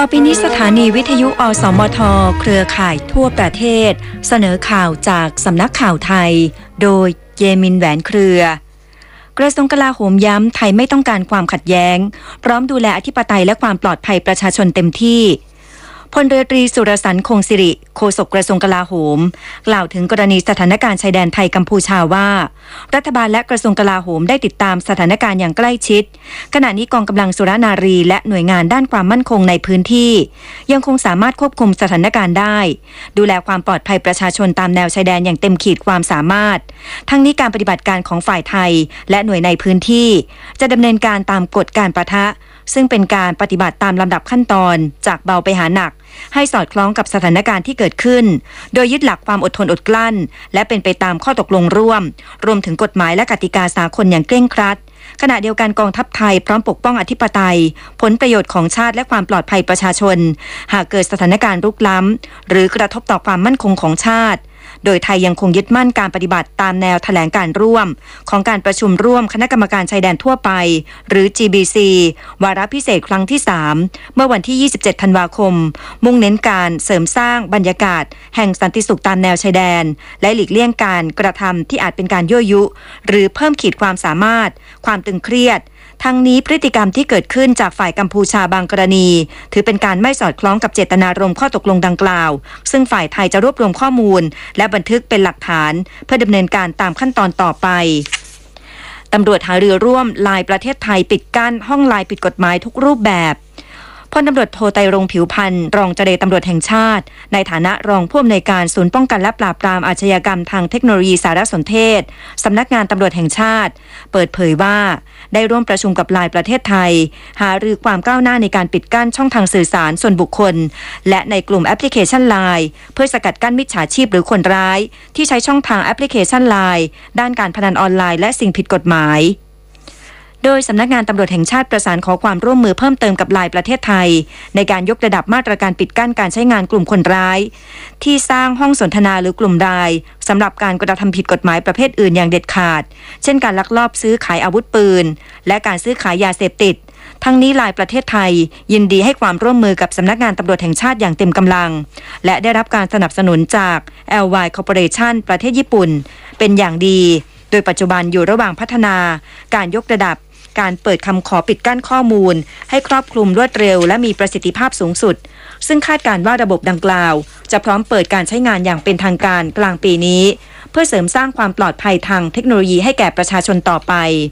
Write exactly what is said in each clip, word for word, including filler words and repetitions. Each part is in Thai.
ปีนี้สถานีวิทยุอสมทเครือข่ายทั่วประเทศเสนอข่าวจากสำนักข่าวไทยโดยเยมินแหวนเครือกระทรวงกลาโหมย้ำไทยไม่ต้องการความขัดแย้งพร้อมดูแลอธิปไตยและความปลอดภัยประชาชนเต็มที่พลเรือตรีสุรสันต์คงสิริโฆษกกระทรวงกลาโหมกล่าวถึงกรณีสถานการณ์ชายแดนไทยกัมพูชาว่ารัฐบาลและกระทรวงกลาโหมได้ติดตามสถานการณ์อย่างใกล้ชิดขณะนี้กองกำลังสุรนารีและหน่วยงานด้านความมั่นคงในพื้นที่ยังคงสามารถควบคุมสถานการณ์ได้ดูแลความปลอดภัยประชาชนตามแนวชายแดนอย่างเต็มขีดความสามารถทั้งนี้การปฏิบัติการของฝ่ายไทยและหน่วยในพื้นที่จะดำเนินการตามกฎการปะทะซึ่งเป็นการปฏิบัติตามลำดับขั้นตอนจากเบาไปหาหนักให้สอดคล้องกับสถานการณ์ที่เกิดขึ้นโดยยึดหลักความอดทนอดกลั้นและเป็นไปตามข้อตกลงร่วมรวมถึงกฎหมายและกติกาสากลอย่างเคร่งครัดขณะเดียวกันกองทัพไทยพร้อมปกป้องอธิปไตยผลประโยชน์ของชาติและความปลอดภัยประชาชนหากเกิดสถานการณ์รุกล้ำหรือกระทบต่อความมั่นคงของชาติโดยไทยยังคงยึดมั่นการปฏิบัติตามแนวแถลงการร่วมของการประชุมร่วมคณะกรรมการชายแดนทั่วไปหรือ จี บี ซี วาระพิเศษครั้งที่สามเมื่อวันที่ยี่สิบเจ็ดธันวาคมมุ่งเน้นการเสริมสร้างบรรยากาศแห่งสันติสุขตามแนวชายแดนและหลีกเลี่ยงการกระทำที่อาจเป็นการยั่วยุหรือเพิ่มขีดความสามารถความตึงเครียดทั้งนี้พฤติกรรมที่เกิดขึ้นจากฝ่ายกัมพูชาบางกรณีถือเป็นการไม่สอดคล้องกับเจตนารมณ์ข้อตกลงดังกล่าวซึ่งฝ่ายไทยจะรวบรวมข้อมูลและบันทึกเป็นหลักฐานเพื่อดำเนินการตามขั้นตอนต่อไปตำรวจหารือร่วมไลน์ประเทศไทยปิดกั้นห้องไลน์ผิดกฎหมายทุกรูปแบบพลตำรวจโทไตรรงค์ผิวพันธ์รองเจรตำรวจแห่งชาติในฐานะรองผู้อำนวยการศูนย์ป้องกันและปราบปรามอาชญากรรมทางเทคโนโลยีสารสนเทศสำนักงานตำรวจแห่งชาติเปิดเผยว่าได้ร่วมประชุมกับไลน์ประเทศไทยหารือความก้าวหน้าในการปิดกั้นช่องทางสื่อสารส่วนบุคคลและในกลุ่มแอปพลิเคชันไลน์เพื่อสกัดกั้นมิจฉาชีพหรือคนร้ายที่ใช้ช่องทางแอปพลิเคชันไลน์ด้านการพนันออนไลน์และสิ่งผิดกฎหมายโดยสำนักงานตำรวจแห่งชาติประสานขอความร่วมมือเพิ่มเติมกับไลน์ประเทศไทยในการยกระดับมาตรการปิดกั้นการใช้งานกลุ่มคนร้ายที่สร้างห้องสนทนาหรือกลุ่มไลน์สำหรับการกระทำผิดกฎหมายประเภทอื่นอย่างเด็ดขาดเช่นการลักลอบซื้อขายอาวุธปืนและการซื้อขายยาเสพติดทั้งนี้ไลน์ประเทศไทยยินดีให้ความร่วมมือกับสำนักงานตำรวจแห่งชาติอย่างเต็มกำลังและได้รับการสนับสนุนจาก แอล วาย Corporation ประเทศญี่ปุ่นเป็นอย่างดีโดยปัจจุบันอยู่ระหว่างพัฒนาการยกระดับการเปิดคำขอปิดกั้นข้อมูลให้ครอบคลุมรวดเร็วและมีประสิทธิภาพสูงสุดซึ่งคาดการณ์ว่าระบบดังกล่าวจะพร้อมเปิดการใช้งานอย่างเป็นทางการกลางปีนี้เพื่อเสริมสร้างความปลอดภัยทางเทคโนโลยีให้แก่ประชาชนต่อไป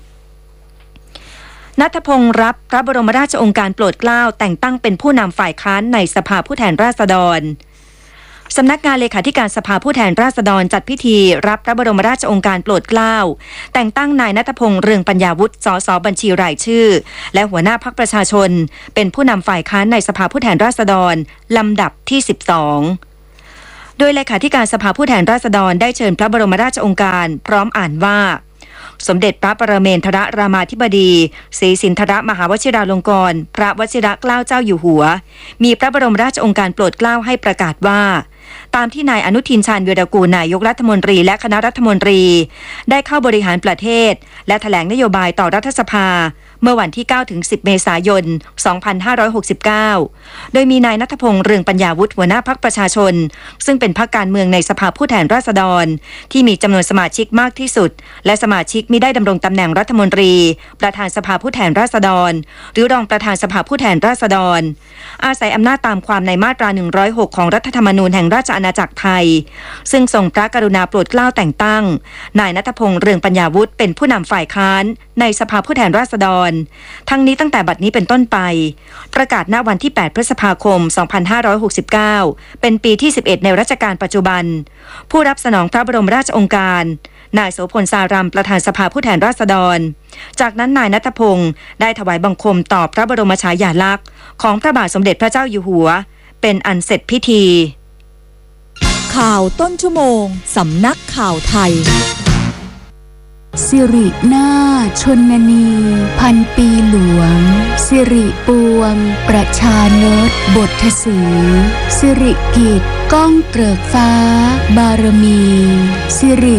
ณัฐพงษ์รับพระบรมราชโองการโปรดเกล้าแต่งตั้งเป็นผู้นำฝ่ายค้านในสภาผู้แทนราษฎรสำนักงานเลขาธิการสภาผู้แทนราษฎรจัดพิธีรับพระบรมราชโองการโปรดเกล้าแต่งตั้งนายณัฐพงษ์เรืองปัญญาวุฒิสสบัญชีรายชื่อและหัวหน้าพรรคประชาชนเป็นผู้นำฝ่ายค้านในสภาผู้แทนราษฎรลำดับที่สิบสองโดยเลขาธิการสภาผู้แทนราษฎรได้เชิญพระบรมราชโองการพร้อมอ่านว่าสมเด็จพระปรเมนทรรามาธิบดีศรีสินธรมหาวชิราลงกรณ์พระวชิรเกล้าเจ้าอยู่หัวมีพระบรมราชโองการโปรดเกล้าให้ประกาศว่าตามที่นายอนุทินชาญวีรกูลนายกรัฐมนตรีและคณะรัฐมนตรีได้เข้าบริหารประเทศและแถลงนโยบายต่อรัฐสภาเมื่อวันที่เก้าถึงสิบเมษายนสองพันห้าร้อยหกสิบเก้าโดยมีนายณัฐพงษ์เรืองปัญญาวุฒิหัวหน้าพรรคประชาชนซึ่งเป็นพรรคการเมืองในสภาผู้แทนราษฎรที่มีจำนวนสมาชิกมากที่สุดและสมาชิกมิได้ดำรงตำแหน่งรัฐมนตรีประธานสภาผู้แทนราษฎรหรือรองประธานสภาผู้แทนราษฎรอาศัยอำนาจตามความในมาตราหนึ่งร้อยหกของรัฐธรรมนูญแห่งราชอาณาจักรไทยซึ่งทรงพระกรุณาโปรดเกล้าแต่งตั้งนายณัฐพงษ์เรืองปัญญาวุฒิเป็นผู้นำฝ่ายค้านในสภาผู้แทนราษฎรทั้งนี้ตั้งแต่บัดนี้เป็นต้นไปประกาศณวันที่แปดพฤษภาคมสองพันห้าร้อยหกสิบเก้าเป็นปีที่สิบเอ็ดในรัชกาลปัจจุบันผู้รับสนองพระบรมราชโองการนายโสพลสารัมประธานสภาผู้แทนราษฎรจากนั้นนายณัฐพงษ์ได้ถวายบังคมต่อพระบรมฉายาลักษณ์ของพระบาทสมเด็จพระเจ้าอยู่หัวเป็นอันเสร็จพิธีข่าวต้นชั่วโมงสำนักข่าวไทยสิรินาถชนนีพันปีหลวงสิริปวงประชานตบทสีสิริกิจก้องเกริกฟ้าบารมีสิริ